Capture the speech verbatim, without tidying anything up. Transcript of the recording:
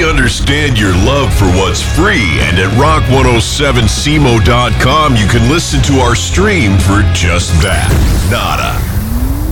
understand your love for what's free, and at rock one oh seven semo dot com you can listen to our stream for just that. Nada.